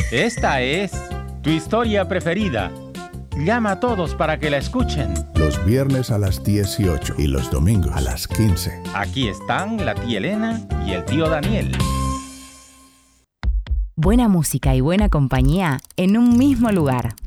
Esta es tu historia preferida. Llama a todos para que la escuchen. Los viernes a las 18 y los domingos a las 15. Aquí están la tía Elena y el tío Daniel. Buena música y buena compañía en un mismo lugar.